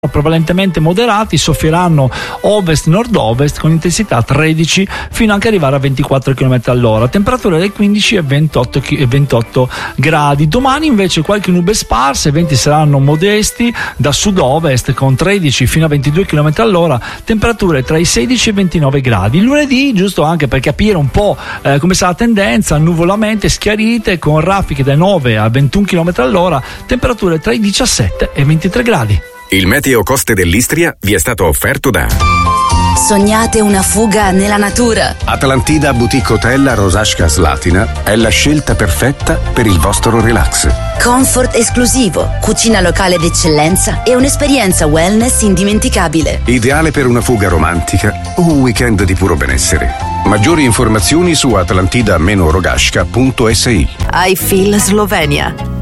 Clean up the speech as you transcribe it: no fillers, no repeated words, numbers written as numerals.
prevalentemente moderati, soffieranno ovest-nord-ovest con intensità 13 fino anche arrivare a 24 km all'ora, temperature dai 15 ai 28 gradi. Domani invece qualche nube sparsa, i venti saranno modesti da sud-ovest con 13 fino a 22 km all'ora, temperature tra i 16 e i 29 gradi. Lunedì, giusto anche per capire un po' come sarà la tendenza, nuvolamente schiarite con raffiche da 9 a 21 km all'ora, temperature tra i 17 e i 23 gradi. Il Meteo Coste dell'Istria vi è stato offerto da Sognate una fuga nella natura? Atlantida Boutique Hotel a Rosasca Slatina è la scelta perfetta per il vostro relax. Comfort esclusivo, cucina locale d'eccellenza e un'esperienza wellness indimenticabile. Ideale per una fuga romantica o un weekend di puro benessere. Maggiori informazioni su atlantida-rogasca.si. I Feel Slovenia.